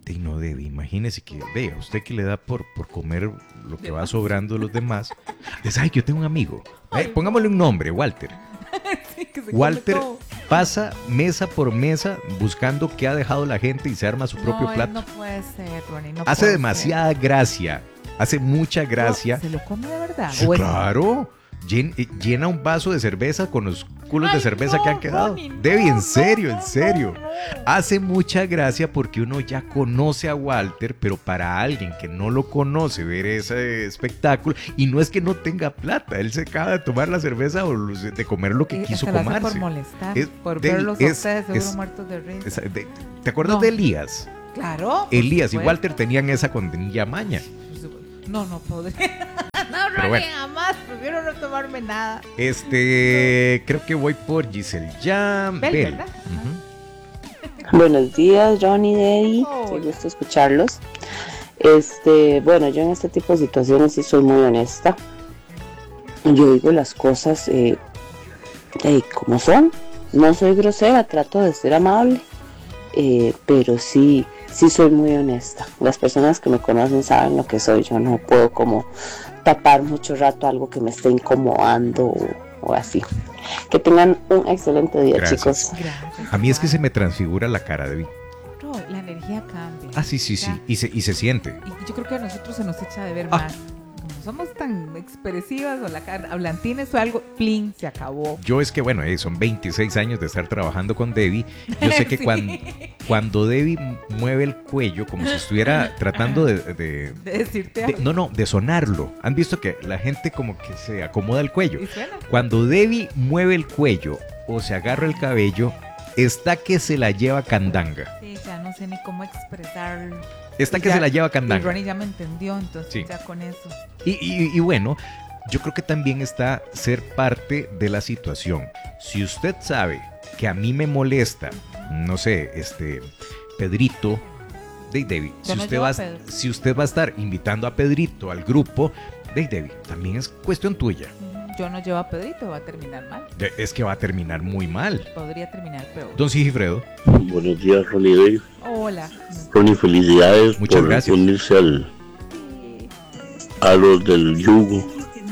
Y no debe, imagínese que, vea, usted que le da por comer lo que va sobrando de los demás. ¿Sabe que yo tengo un amigo? Pongámosle un nombre, Walter. Sí, Walter pasa mesa por mesa buscando qué ha dejado la gente y se arma su propio plato. No puede ser, Ronnie, no hace demasiada gracia, hace mucha gracia. ¿Se lo come de verdad? Sí, claro. Llena un vaso de cerveza con los culos de cerveza que han quedado. Ronnie, Debbie, en serio. Hace mucha gracia porque uno ya conoce a Walter, pero para alguien que no lo conoce ver ese espectáculo, y no es que no tenga plata, él se acaba de tomar la cerveza o de comer lo que quiso comerse. Por molestar, por verlos a ustedes seguro muertos de risa. ¿Te acuerdas de Elías? Claro. Elías y Walter tenían esa condilla maña. No podría. No, Ronnie, bueno, jamás. Prefiero no tomarme nada. Creo que voy por Giselle Jan. Bel, ¿verdad? Buenos días, Ronnie, Debbie. Qué gusto escucharlos. Bueno, yo en este tipo de situaciones sí soy muy honesta. Yo digo las cosas como son. No soy grosera, trato de ser amable. Pero sí soy muy honesta. Las personas que me conocen saben lo que soy. Yo no puedo como tapar mucho rato algo que me esté incomodando o así. Que tengan un excelente día. Gracias, chicos. Gracias, a mí es que se me transfigura la cara, Debbie. No, la energía cambia. Ah, sí. Y se siente. Y yo creo que a nosotros se nos echa de ver más. Como somos tan expresivas o la cara hablantines o algo, plin, se acabó. Yo es que, bueno, son 26 años de estar trabajando con Debbie. Yo sé que sí. cuando Debbie mueve el cuello, como si estuviera tratando de decirte algo. De sonarlo. ¿Han visto que la gente como que se acomoda el cuello? Cuando Debbie mueve el cuello o se agarra el cabello, está que se la lleva candanga. Sí, ya no sé ni cómo expresarlo. Está que se la lleva candanga. Y Ronnie ya me entendió, entonces sí. Ya con eso. Y bueno, yo creo que también está ser parte de la situación. Si usted sabe que a mí me molesta, no sé, Pedrito, Debbie, si usted va a estar invitando a Pedrito al grupo, Debbie, también es cuestión tuya. Yo no llevo a Pedrito, va a terminar mal. Es que va a terminar muy mal. Podría terminar peor. Don Sigifredo. Buenos días, Ronnie Debbie. Hola. Ronnie, felicidades. Muchas gracias. Unirse a los del yugo.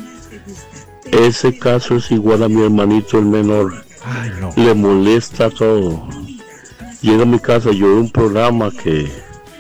Ese caso es igual a mi hermanito el menor. Ay, no. Le molesta todo. Llega a mi casa, yo veo un programa que,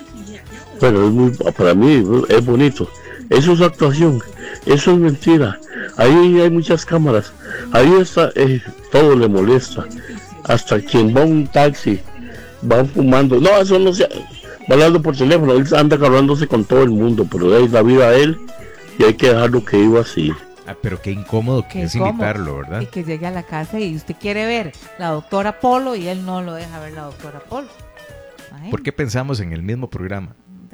bueno, para mí es bonito. Eso es actuación, eso es mentira. Ahí hay muchas cámaras. Ahí está, todo le molesta. Hasta quien va a un taxi, va fumando. No, eso no se... Va hablando por teléfono, él anda agarrándose con todo el mundo, pero es la vida de él y hay que dejarlo que viva así. Pero qué incómodo que es invitarlo, ¿verdad? Y que llegue a la casa y usted quiere ver la doctora Polo y él no lo deja ver la doctora Polo. ¿Por qué pensamos en el mismo programa?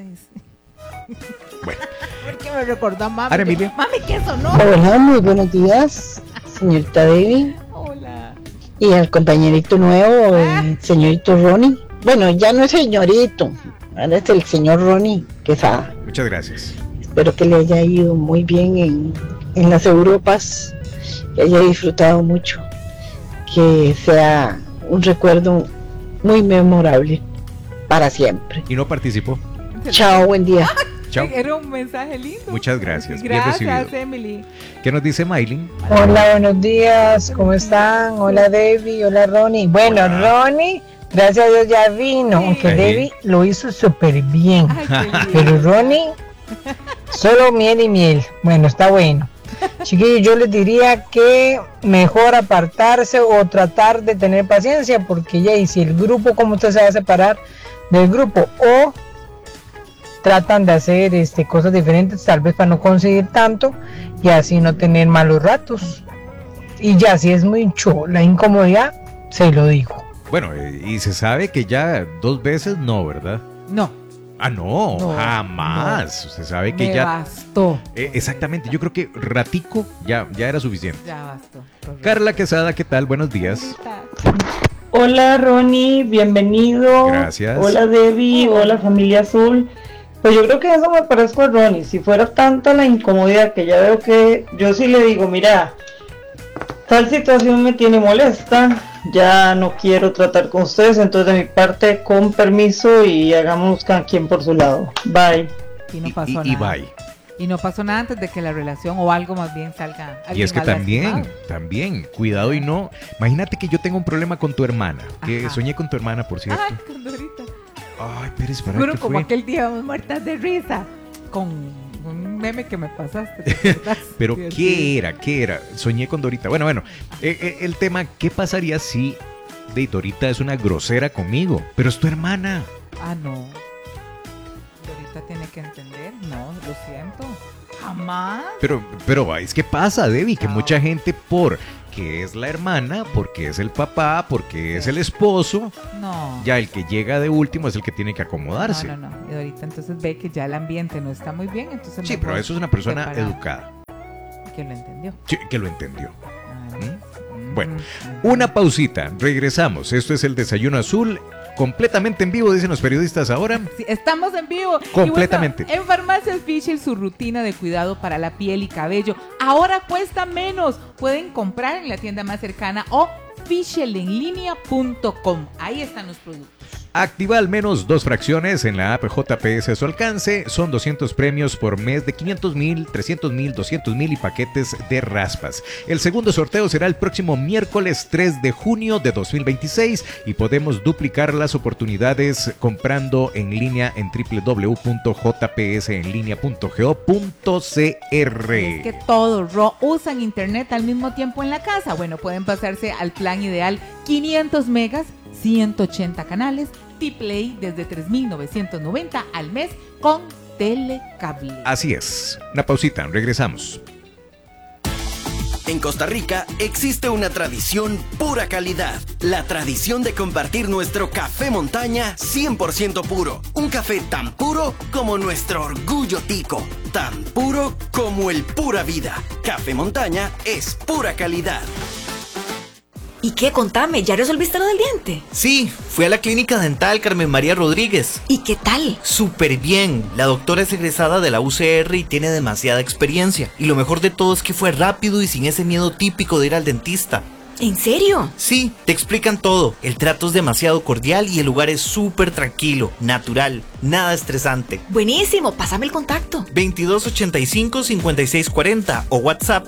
Bueno. Porque me recordó a mami. Ahora, Emilia. Mami, ¿qué sonó? Hola, muy buenos días, señorita Debbie. Hola. Y al compañerito nuevo, el señorito Ronnie. Bueno, ya no es señorito, ahora es el señor Ronnie Quesada. Muchas gracias. Espero que le haya ido muy bien en las Europas, que haya disfrutado mucho, que sea un recuerdo muy memorable para siempre. ¿Y no participó? Chao, buen día. Chao. Era un mensaje lindo. Muchas gracias. Gracias, Emily. ¿Qué nos dice Maylin? Hola, buenos días. ¿Cómo están? Hola, Debbie. Hola, Ronnie. Bueno, hola. Ronnie, gracias a Dios ya vino, aunque Debbie lo hizo súper bien. Ay, pero Ronnie, solo miel y miel. Bueno, está bueno. Chiquillos, yo les diría que mejor apartarse o tratar de tener paciencia, porque ya, y si el grupo, ¿cómo usted se va a separar del grupo? O tratan de hacer cosas diferentes, tal vez para no conseguir tanto y así no tener malos ratos. Y ya, si es mucho la incomodidad, se lo digo. Bueno, y se sabe que ya 2 veces no, ¿verdad? No. Ah, no, jamás. No. Usted sabe que ya bastó. Exactamente, yo creo que ratico ya era suficiente. Ya bastó. Correcto. Carla Quesada, ¿qué tal? Buenos días. Hola, Ronnie, bienvenido. Gracias. Hola, Debbie. Hola, familia azul. Pues yo creo que eso me parezco a Ronnie. Si fuera tanta la incomodidad que ya veo que yo sí le digo, mira, tal situación me tiene molesta, ya no quiero tratar con ustedes, entonces de mi parte, con permiso y hagámonos cada quien por su lado. Bye. Y no pasó nada. Y bye. Y no pasó nada antes de que la relación o algo más bien salga. Y es que lastimado. también, cuidado y no. Imagínate que yo tengo un problema con tu hermana, que Ajá. soñé con tu hermana, por cierto. Ay, Condorita. Ay, pero espera, Seguro ¿qué como fue? aquel día muertas de risa con un meme que me pasaste. ¿te acuerdas? Pero Sí, ¿qué era? Soñé con Dorita. Bueno, el tema, ¿qué pasaría si Dorita es una grosera conmigo? Pero es tu hermana. Ah, no. Dorita tiene que entender. No, lo siento. Jamás. Pero es que pasa, Debbie, que No. mucha gente porque es la hermana, porque es el papá, porque es el esposo, No. ya el que llega de último es el que tiene que acomodarse. No. Y ahorita entonces ve que ya el ambiente no está muy bien, entonces Sí, mejor pero eso es una persona separar. educada, Que lo entendió. sí, que lo entendió. Ah, Bueno, una pausita, regresamos. Esto es el Desayuno Azul, completamente en vivo, dicen los periodistas ahora. Sí, estamos en vivo. Completamente. Y bueno, en Farmacias Fischl, su rutina de cuidado para la piel y cabello ahora cuesta menos. Pueden comprar en la tienda más cercana o fischelenlinea.com. Ahí están los productos. Activa al menos 2 fracciones en la app JPS a su alcance. Son 200 premios por mes de 500,000, 300,000, 200,000 y paquetes de raspas. El segundo sorteo será el próximo miércoles 3 de junio de 2026 y podemos duplicar las oportunidades comprando en línea en www.jpsenlinea.go.cr. Es que todos usan internet al mismo tiempo en la casa. Bueno, pueden pasarse al plan ideal 500 megas, 180 canales, T-Play desde 3,990 al mes con Telecable. Así es. Una pausita, regresamos. En Costa Rica existe una tradición pura calidad. La tradición de compartir nuestro café montaña 100% puro. Un café tan puro como nuestro orgullo tico. Tan puro como el pura vida. Café montaña es pura calidad. ¿Y qué? Contame, ¿ya resolviste lo del diente? Sí, fui a la clínica dental Carmen María Rodríguez. ¿Y qué tal? Súper bien. La doctora es egresada de la UCR y tiene demasiada experiencia. Y lo mejor de todo es que fue rápido y sin ese miedo típico de ir al dentista. ¿En serio? Sí, te explican todo. El trato es demasiado cordial y el lugar es súper tranquilo, natural, nada estresante. Buenísimo, pásame el contacto. 2285-5640 o WhatsApp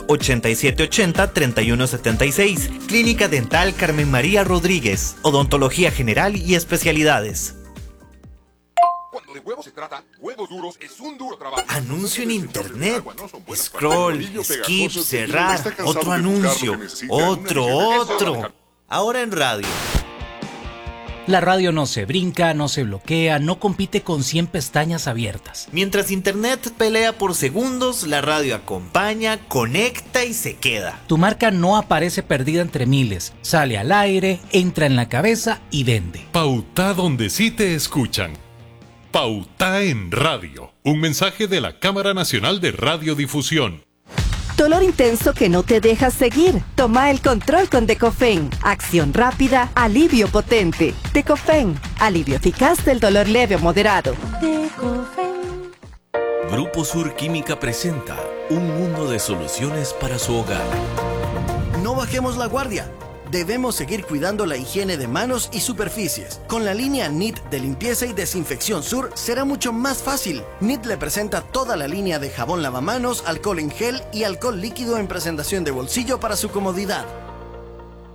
8780-3176. Clínica Dental Carmen María Rodríguez. Odontología general y especialidades. Cuando de huevos se trata, Huevos Duros es un duro trabajo. Anuncio en internet. Scroll, skip, cerrar. Otro anuncio. Otro. Ahora en radio. La radio no se brinca, no se bloquea, no compite con 100 pestañas abiertas. Mientras internet pelea por segundos, la radio acompaña, conecta y se queda. Tu marca no aparece perdida entre miles. Sale al aire, entra en la cabeza y vende. Pauta donde sí te escuchan. Pauta en radio. Un mensaje de la Cámara Nacional de Radiodifusión. Dolor intenso que no te deja seguir. Toma el control con Decofen. Acción rápida, alivio potente. Decofen, alivio eficaz del dolor leve o moderado. Decofen. Grupo Sur Química presenta un mundo de soluciones para su hogar. No bajemos la guardia. Debemos seguir cuidando la higiene de manos y superficies. Con la línea NIT de limpieza y desinfección Sur será mucho más fácil. NIT le presenta toda la línea de jabón lavamanos, alcohol en gel y alcohol líquido en presentación de bolsillo para su comodidad.